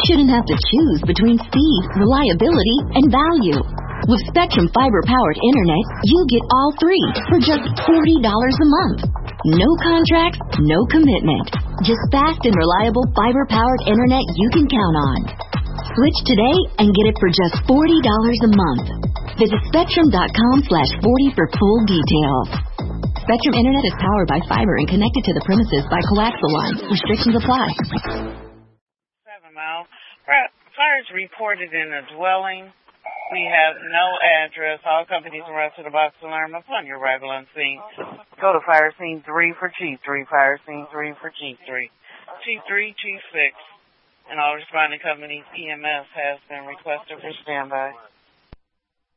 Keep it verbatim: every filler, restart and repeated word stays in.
shouldn't have to choose between speed, reliability, and value. With Spectrum fiber-powered internet, you get all three for just forty dollars a month. No contracts, no commitment. Just fast and reliable fiber-powered internet you can count on. Switch today and get it for just forty dollars a month. Visit Spectrum.com slash 40 for full details. Spectrum Internet is powered by fiber and connected to the premises by coaxial lines. Restrictions apply. Seven Mile. Fires reported in a dwelling. We have no address. All companies are to the box alarm upon your arrival on scene. Go to fire scene three for Chief three, fire scene three for Chief three. Chief three, Chief six. And all responding companies, E M S has been requested for standby.